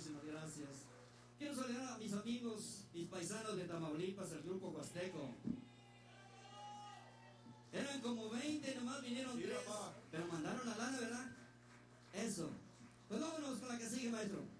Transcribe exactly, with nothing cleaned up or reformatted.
muchísimas gracias. Quiero saludar a mis amigos, mis paisanos de Tamaulipas, el grupo Huasteco. Eran como veinte, nomás vinieron Sí, tres, papá. pero mandaron la lana, ¿verdad? Eso. Pues vámonos con la que sigue, maestro.